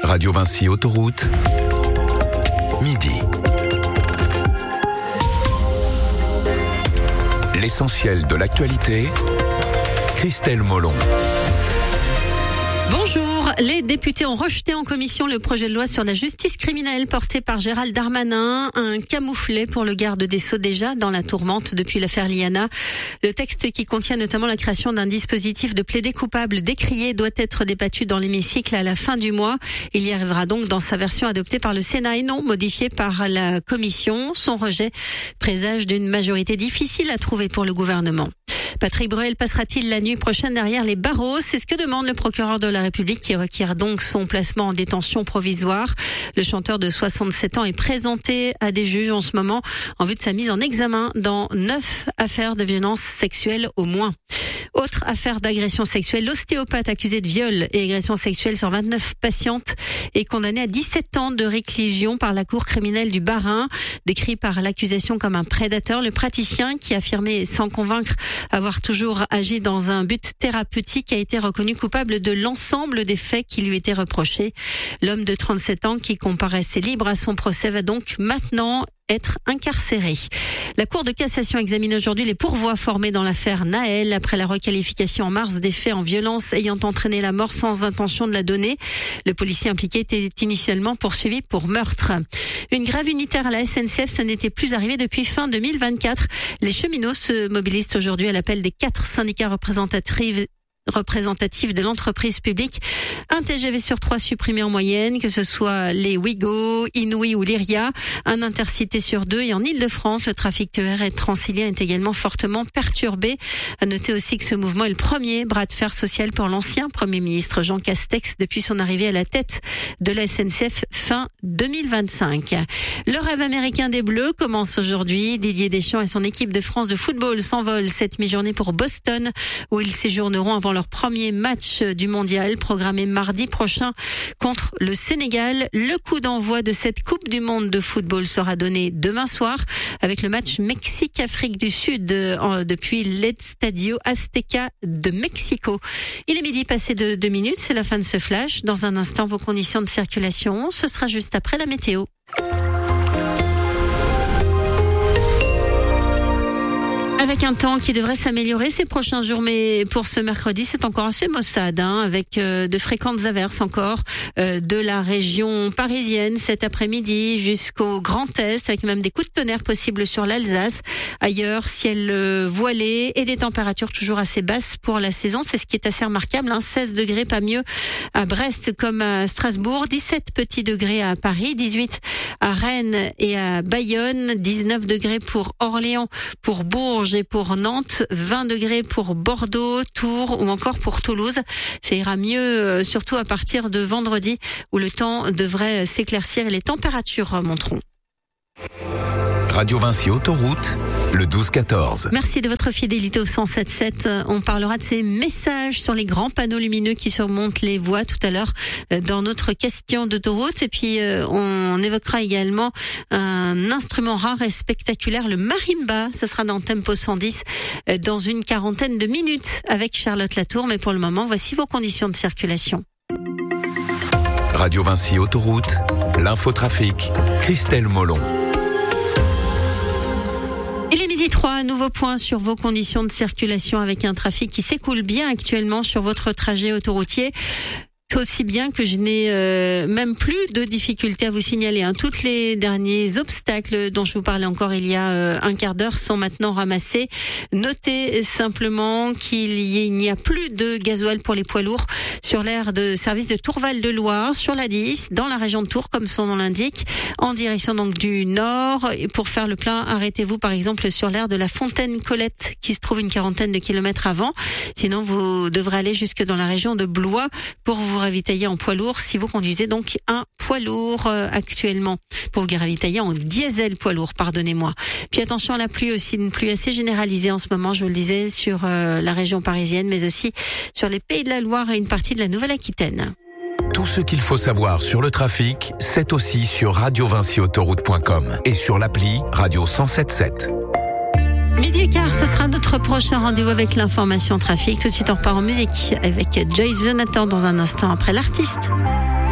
Radio Vinci Autoroute, midi. L'essentiel de l'actualité, Christelle Molon. Bonjour, les députés ont rejeté en commission le projet de loi sur la justice criminelle porté par Gérald Darmanin, un camouflet pour le garde des Sceaux déjà dans la tourmente depuis l'affaire Liana. Le texte qui contient notamment la création d'un dispositif de plaidé coupable décrié doit être débattu dans l'hémicycle à la fin du mois. Il y arrivera donc dans sa version adoptée par le Sénat et non modifiée par la commission. Son rejet présage d'une majorité difficile à trouver pour le gouvernement. Patrick Bruel passera-t-il la nuit prochaine derrière les barreaux? C'est ce que demande le procureur de la République qui requiert donc son placement en détention provisoire. Le chanteur de 67 ans est présenté à des juges en ce moment en vue de sa mise en examen dans 9 affaires de violence sexuelle au moins. Autre affaire d'agression sexuelle, l'ostéopathe accusé de viol et agression sexuelle sur 29 patientes est condamné à 17 ans de réclusion par la cour criminelle du Bas-Rhin. Décrit par l'accusation comme un prédateur, le praticien qui affirmait sans convaincre avoir toujours agi dans un but thérapeutique a été reconnu coupable de l'ensemble des faits qui lui étaient reprochés. L'homme de 37 ans qui comparaissait libre à son procès va donc maintenant être incarcéré. La Cour de cassation examine aujourd'hui les pourvois formés dans l'affaire Naël après la requalification en mars des faits en violence ayant entraîné la mort sans intention de la donner. Le policier impliqué était initialement poursuivi pour meurtre. Une grève unitaire à la SNCF, ça n'était plus arrivé depuis fin 2024. Les cheminots se mobilisent aujourd'hui à l'appel des 4 syndicats représentatifs de l'entreprise publique. Un TGV sur 3 supprimé en moyenne, que ce soit les Ouigo, Inouï ou Lyria. Un intercité sur 2 et en Ile-de-France, le trafic TER et transilien est également fortement perturbé. À noter aussi que ce mouvement est le premier bras de fer social pour l'ancien Premier ministre Jean Castex depuis son arrivée à la tête de la SNCF fin 2025. Le rêve américain des Bleus commence aujourd'hui. Didier Deschamps et son équipe de France de football s'envolent cette mi-journée pour Boston où ils séjourneront avant leur premier match du mondial programmé mardi prochain contre le Sénégal. Le coup d'envoi de cette Coupe du monde de football sera donné demain soir avec le match Mexique-Afrique du Sud depuis l'Estadio Azteca de Mexico. Il est midi passé de 2 minutes, c'est la fin de ce flash. Dans un instant, vos conditions de circulation, ce sera juste après la météo. Avec un temps qui devrait s'améliorer ces prochains jours, mais pour ce mercredi, c'est encore assez maussade, avec de fréquentes averses encore de la région parisienne cet après-midi jusqu'au Grand Est, avec même des coups de tonnerre possibles sur l'Alsace. Ailleurs, ciel voilé et des températures toujours assez basses pour la saison. C'est ce qui est assez remarquable, 16 degrés, pas mieux à Brest comme à Strasbourg, 17 petits degrés à Paris, 18 à Rennes et à Bayonne, 19 degrés pour Orléans, pour Bourges et pour Nantes, 20 degrés pour Bordeaux, Tours ou encore pour Toulouse. Ça ira mieux, surtout à partir de vendredi où le temps devrait s'éclaircir et les températures monteront. Radio Vinci Autoroute, le 12-14. Merci de votre fidélité au 107.7. On parlera de ces messages sur les grands panneaux lumineux qui surmontent les voies tout à l'heure dans notre question d'autoroute. Et puis, on évoquera également un instrument rare et spectaculaire, le marimba. Ce sera dans Tempo 110 dans une quarantaine de minutes avec Charlotte Latour. Mais pour le moment, voici vos conditions de circulation. Radio Vinci Autoroute, l'infotrafic, Christelle Molon. Il est midi 3, nouveau point sur vos conditions de circulation avec un trafic qui s'écoule bien actuellement sur votre trajet autoroutier. Aussi bien que je n'ai même plus de difficultés à vous signaler. Toutes les derniers obstacles dont je vous parlais encore il y a un quart d'heure sont maintenant ramassés. Notez simplement qu'il n'y a plus de gasoil pour les poids lourds sur l'aire de service de Tourval-de-Loire, sur la 10, dans la région de Tours, comme son nom l'indique, en direction donc du nord. Et pour faire le plein, arrêtez-vous par exemple sur l'aire de la Fontaine-Colette, qui se trouve une quarantaine de kilomètres avant. Sinon, vous devrez aller jusque dans la région de Blois pour vous ravitailler en poids lourd si vous conduisez donc un poids lourd actuellement. Pour vous ravitailler en diesel poids lourd, pardonnez-moi. Puis attention à la pluie aussi, une pluie assez généralisée en ce moment, je vous le disais, sur la région parisienne, mais aussi sur les Pays de la Loire et une partie de la Nouvelle-Aquitaine. Tout ce qu'il faut savoir sur le trafic, c'est aussi sur radiovinciautoroute.com et sur l'appli Radio 107.7. Midi et quart, ce sera notre prochain rendez-vous avec l'information trafic. Tout de suite, on repart en musique avec Joyce Jonathan dans un instant après l'artiste.